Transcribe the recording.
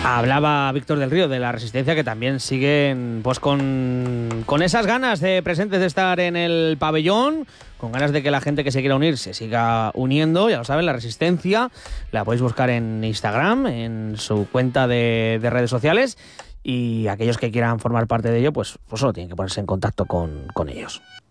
Hablaba Víctor del Río de la Resistencia, que también siguen pues con esas ganas de presentes de estar en el pabellón, con ganas de que la gente que se quiera unir se siga uniendo. Ya lo saben, la Resistencia la podéis buscar en Instagram, en su cuenta de redes sociales, y aquellos que quieran formar parte de ello, pues solo tienen que ponerse en contacto con ellos.